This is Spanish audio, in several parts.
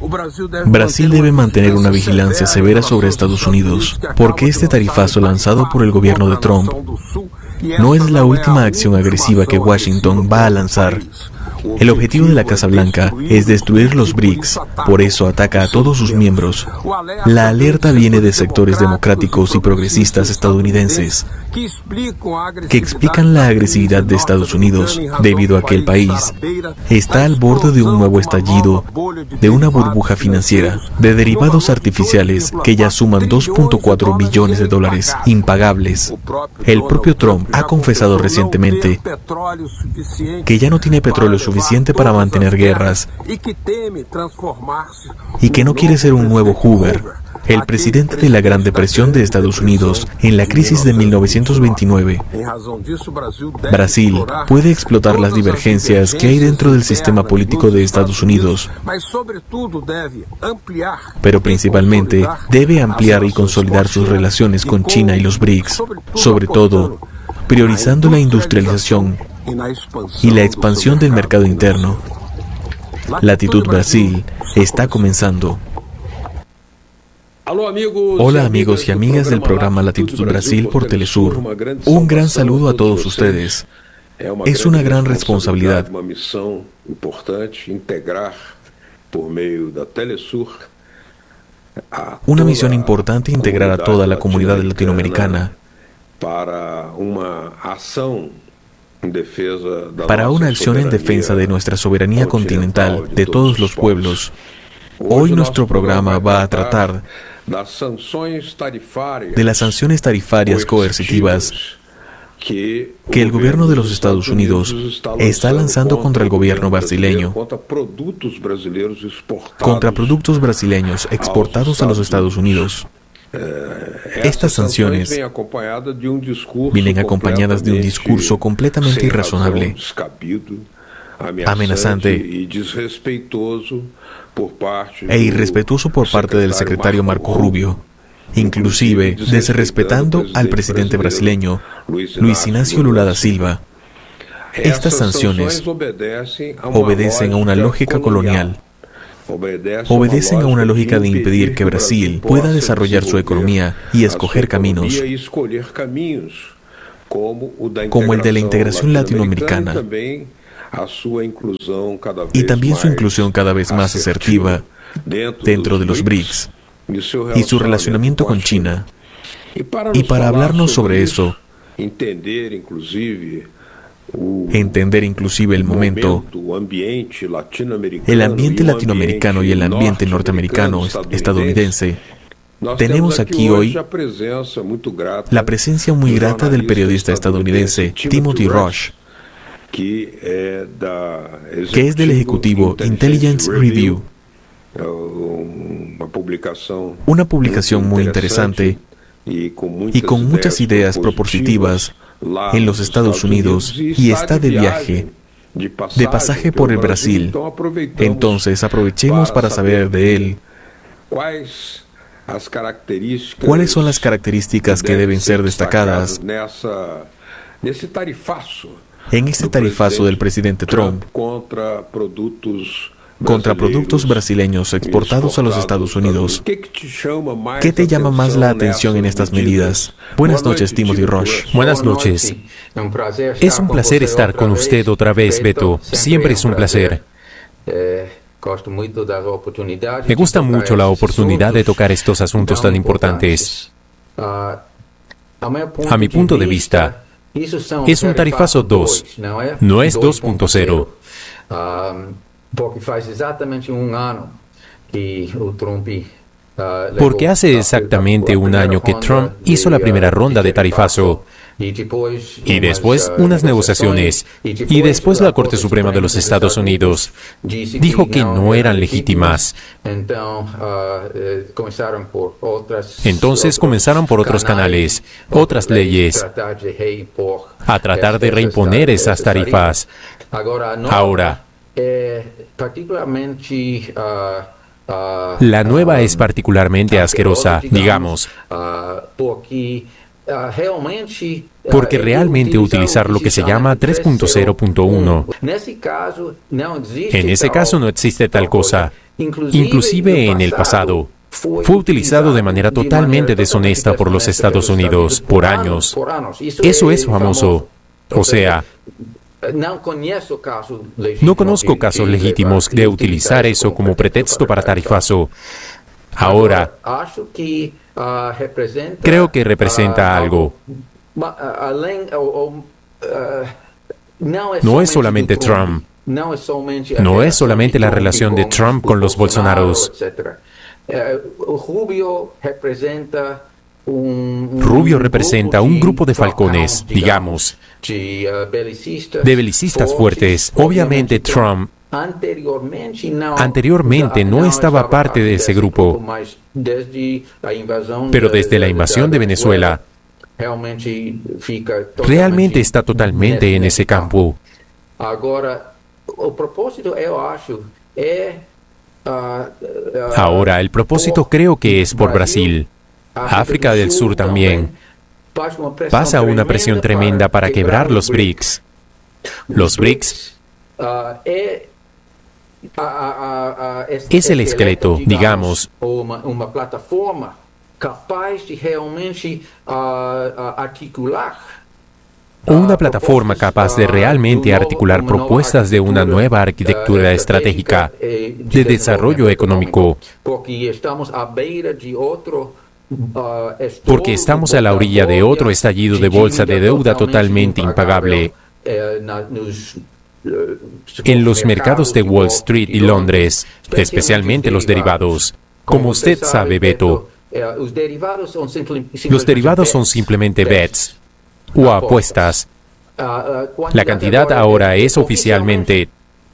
Brasil debe mantener una vigilancia severa sobre Estados Unidos, porque este tarifazo lanzado por el gobierno de Trump no es la última acción agresiva que Washington va a lanzar. El objetivo de la Casa Blanca es destruir los BRICS, por eso ataca a todos sus miembros. La alerta viene de sectores democráticos y progresistas estadounidenses que explican la agresividad de Estados Unidos debido a que el país está al borde de un nuevo estallido, de una burbuja financiera, de derivados artificiales que ya suman 2.4 billones de dólares impagables. El propio Trump ha confesado recientemente que ya no tiene petróleo suficiente para mantener guerras y que no quiere ser un nuevo Hoover, el presidente de la Gran Depresión de Estados Unidos en la crisis de 1929. Brasil puede explotar las divergencias que hay dentro del sistema político de Estados Unidos, pero principalmente debe ampliar y consolidar sus relaciones con China y los BRICS, sobre todo priorizando la industrialización y la expansión del mercado interno. Latitud Brasil está comenzando. Hola amigos y amigas del programa Latitud Brasil por Telesur. Un gran saludo a todos ustedes. Es una gran responsabilidad una misión importante integrar a toda la comunidad latinoamericana para una acción en defensa de nuestra soberanía continental de todos los pueblos. Hoy nuestro programa va a tratar de las sanciones tarifarias coercitivas que el gobierno de los Estados Unidos está lanzando contra el gobierno brasileño, contra productos brasileños exportados a los Estados Unidos. Estas sanciones vienen acompañadas de un discurso completamente irrazonable, amenazante e irrespetuoso por parte del secretario Marco Rubio, inclusive desrespetando al presidente brasileño Luiz Inácio Lula da Silva. Estas sanciones obedecen a una lógica colonial, obedecen a una lógica de impedir que Brasil pueda desarrollar su economía y escoger caminos como el de la integración latinoamericana y también su inclusión cada vez más asertiva dentro de los BRICS y su relacionamiento con China. Y para hablarnos sobre eso, entender inclusive el momento, el ambiente latinoamericano y el ambiente norteamericano estadounidense, tenemos aquí hoy la presencia muy grata del periodista estadounidense Timothy Rush, que es del ejecutivo Intelligence Review, una publicación muy interesante y con muchas ideas propositivas en los Estados Unidos, y está de viaje, de pasaje por el Brasil. Entonces aprovechemos para saber de él cuáles son las características que deben ser destacadas en este tarifazo del presidente Trump contra productos brasileños exportados a los Estados Unidos. ¿Qué te llama más la atención en estas medidas? Buenas noches, Timothy Rush. Buenas noches. Es un placer estar con usted otra vez, Beto. Siempre es un placer. Me gusta mucho la oportunidad de tocar estos asuntos tan importantes. A mi punto de vista, es un tarifazo 2, no es 2.0. Porque hace exactamente un año que Trump hizo la primera ronda de tarifazo, y después unas negociaciones, y después la Corte Suprema de los Estados Unidos dijo que no eran legítimas. Entonces comenzaron por otros canales, otras leyes, a tratar de reimponer esas tarifas. Ahora, la nueva es particularmente asquerosa, digamos, porque realmente utilizar lo que se llama 3.0.1. En ese caso no existe tal cosa. Inclusive en el pasado, fue utilizado de manera totalmente deshonesta por los Estados Unidos por años. Eso es famoso. O sea, no conozco casos legítimos de utilizar eso como pretexto para tarifazo. Ahora, creo que representa algo. No es solamente Trump. No es solamente la relación de Trump con los Bolsonaros. Rubio representa un grupo de falcones, digamos, de belicistas fuertes. Obviamente Trump anteriormente no estaba parte de ese grupo, pero desde la invasión de Venezuela, realmente está totalmente en ese campo. Ahora, el propósito creo que es por Brasil. África del Sur también. Pasa una presión tremenda para quebrar los BRICS. Los BRICS es el esqueleto, digamos, uma plataforma capaz de realmente articular una plataforma capaz de realmente articular propuestas de una nueva arquitectura estratégica de desarrollo económico, porque estamos a la orilla de otro estallido de bolsa de deuda totalmente impagable en los mercados de Wall Street y Londres, especialmente los derivados. Como usted sabe, Beto, los derivados son simplemente bets o apuestas. La cantidad ahora es oficialmente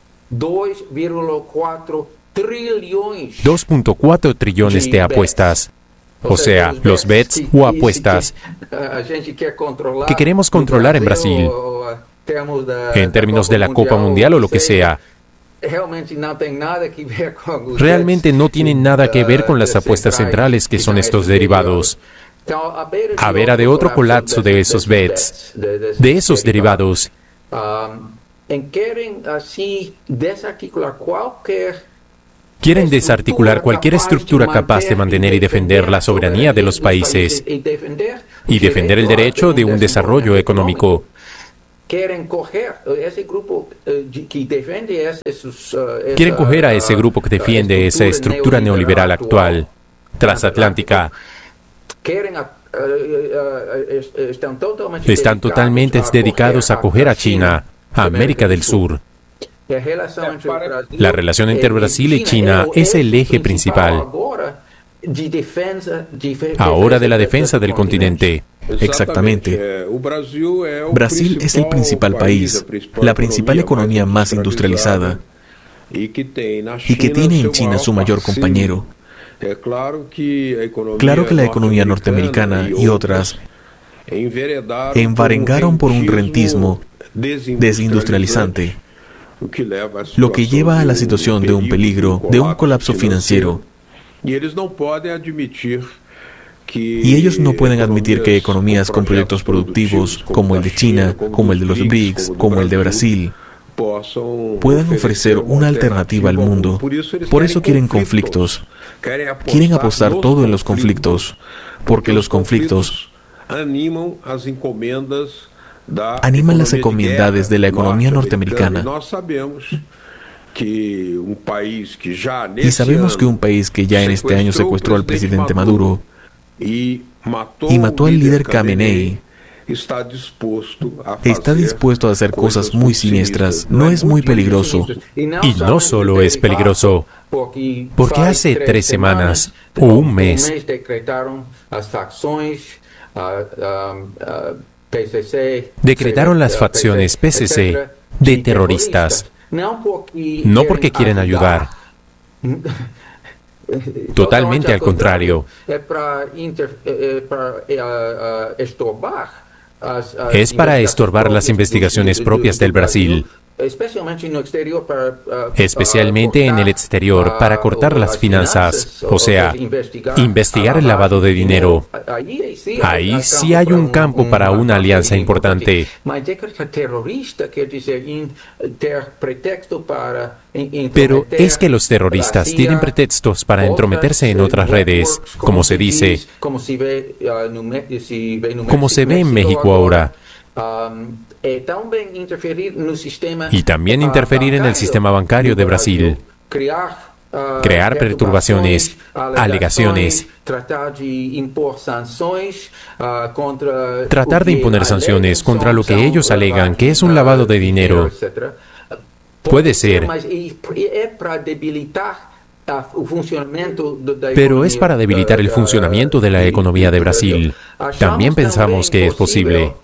2.4 trillones de apuestas. O sea, los bets o apuestas que queremos controlar en Brasil, en términos de la Copa Mundial o lo que sea. Realmente no tienen nada que ver con las apuestas centrales que son estos derivados. A vera de otro colapso de esos bets, de esos derivados. Quieren desarticular cualquier estructura capaz de mantener y defender la soberanía de los países y defender el derecho de un desarrollo económico. Quieren coger a ese grupo que defiende esa estructura neoliberal actual, transatlántica. Están totalmente dedicados a coger a China, a América del Sur. La relación entre Brasil y China es el eje principal ahora de la defensa del continente. Exactamente. Brasil es el principal país, la principal economía más industrializada y que tiene en China su mayor compañero. Claro que la economía norteamericana y otras envarengaron por un rentismo desindustrializante, lo que lleva a la situación de un peligro, de un colapso financiero. Y ellos no pueden admitir que economías con proyectos productivos, como el de China, como el de los BRICS, como el de Brasil, puedan ofrecer una alternativa al mundo. Por eso quieren conflictos. Quieren apostar todo en los conflictos, porque los conflictos animan las encomiendades de la economía norteamericana. Y sabemos que un país que ya en este año secuestró al presidente Maduro y mató al líder Khamenei está dispuesto a hacer cosas muy siniestras. No es muy peligroso. Y no solo es peligroso, porque hace 3 semanas o un mes decretaron las facciones PCC de terroristas, no porque quieren ayudar. Totalmente al contrario. Es para estorbar las investigaciones propias del Brasil. especialmente en el exterior, para cortar las finanzas, o sea, investigar el lavado de dinero. Ahí sí hay un campo para una alianza importante. Pero es que los terroristas tienen pretextos para entrometerse en otras redes, como se dice, como se ve en México ahora. Y también interferir en el sistema bancario de Brasil, crear perturbaciones, alegaciones, tratar de imponer sanciones contra lo que ellos alegan que es un lavado de dinero. Puede ser, pero es para debilitar el funcionamiento de la economía de Brasil. También pensamos que es posible.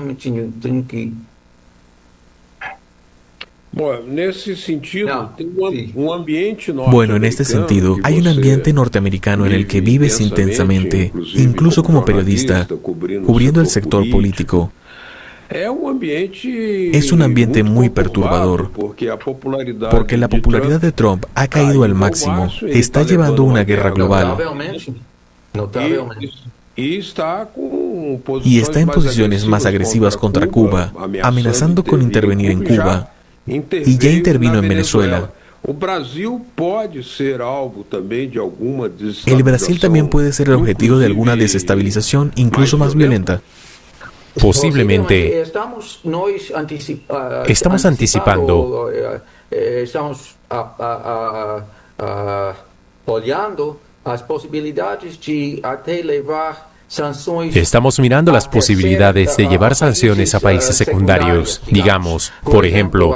Bueno, en este sentido, hay un ambiente norteamericano en el que vives intensamente, incluso como periodista, cubriendo el sector político. Es un ambiente muy perturbador, porque la popularidad de Trump ha caído al máximo, está llevando una guerra global. Y está en posiciones más agresivas contra Cuba, amenazando con intervenir en Cuba. Y ya intervino en Venezuela. El Brasil también puede ser el objetivo de alguna desestabilización, incluso más violenta. Posiblemente. Estamos anticipando. Estamos olhando as possibilidades de até levar sanções. Estamos mirando las posibilidades de llevar sanciones a países secundarios. Digamos, por ejemplo,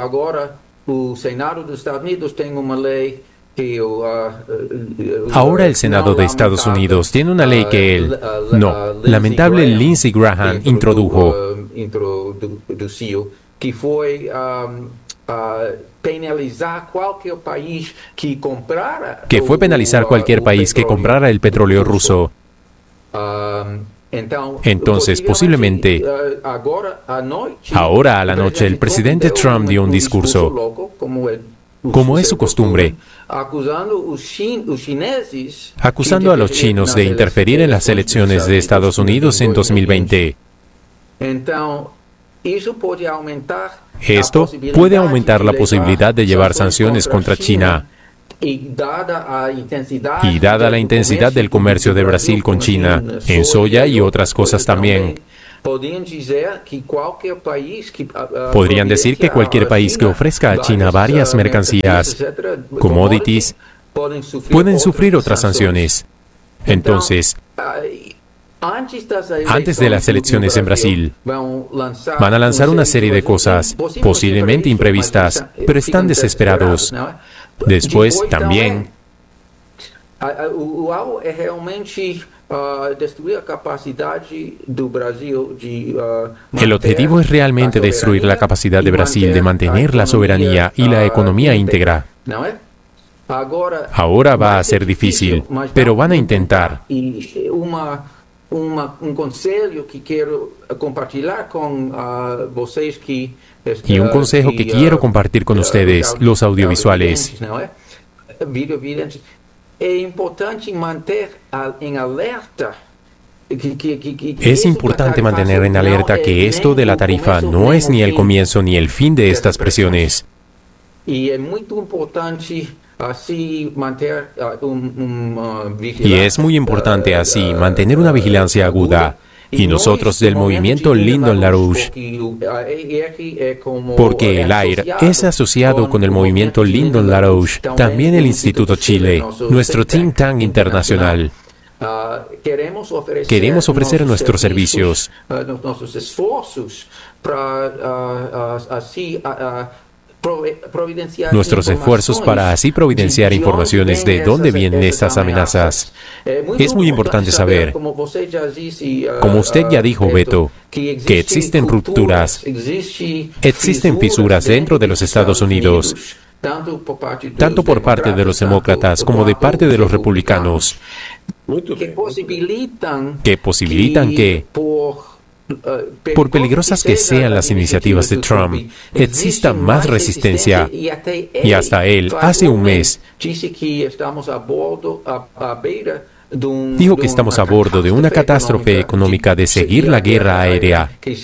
ahora el Senado de Estados Unidos tiene una ley que el lamentable Lindsey Graham introdujo, que fue penalizar cualquier país que comprara el petróleo ruso. Entonces, posiblemente, ahora a la noche el presidente Trump dio un discurso, como es su costumbre, acusando a los chinos de interferir en las elecciones de Estados Unidos en 2020. Esto puede aumentar la posibilidad de llevar sanciones contra China. Y dada la intensidad del comercio de Brasil con China, en soya y otras cosas también, podrían decir que cualquier país que ofrezca a China varias mercancías, commodities, pueden sufrir otras sanciones. Entonces, antes de las elecciones en Brasil, van a lanzar una serie de cosas, posiblemente imprevistas, pero están desesperados. Después, también, el objetivo es realmente destruir la capacidad de Brasil de mantener la soberanía y la economía íntegra. Ahora va a ser difícil, pero van a intentar. Y un consejo que quiero compartir con ustedes, los audiovisuales. Es importante mantener en alerta que esto de la tarifa no es ni el comienzo ni el fin de estas presiones. Y es muy importante así mantener una vigilancia aguda. Y nosotros del movimiento Lyndon LaRouche, porque el AIR es asociado con el movimiento Lyndon LaRouche, también el Instituto Chile, nuestro think tank internacional. Queremos ofrecer nuestros servicios nuestros esfuerzos para así providenciar informaciones de dónde vienen estas amenazas. Es muy importante saber, como usted ya dijo, Beto, que existen rupturas, existen fisuras dentro de los Estados Unidos, tanto por parte de los demócratas como de parte de los republicanos, que posibilitan que por peligrosas que sean las iniciativas de Trump, exista más resistencia. Y hasta él, hace un mes, dijo que estamos a bordo de una catástrofe económica de seguir la guerra aérea, que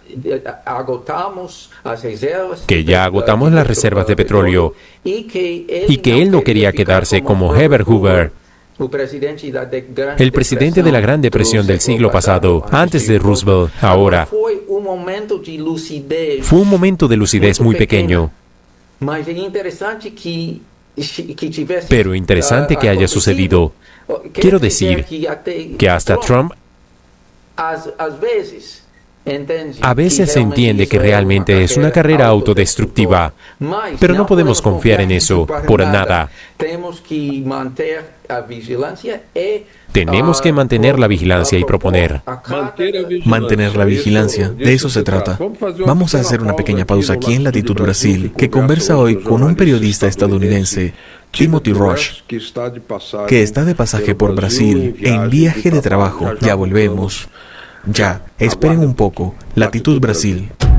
ya agotamos las reservas de petróleo y que él no quería quedarse como Herbert Hoover, el presidente de la Gran Depresión del siglo pasado, antes de Roosevelt. Ahora, fue un momento de lucidez muy pequeño, pero interesante que haya sucedido. Quiero decir que hasta Trump a veces se entiende que realmente es una carrera autodestructiva, pero no podemos confiar en eso por nada. Tenemos que mantener la vigilancia y proponer. Mantener la vigilancia, de eso se trata. Vamos a hacer una pequeña pausa aquí en Latitud Brasil, que conversa hoy con un periodista estadounidense, Timothy Rush, que está de pasaje por Brasil en viaje de trabajo. Ya volvemos. Ya, esperen un poco. Latitud Brasil.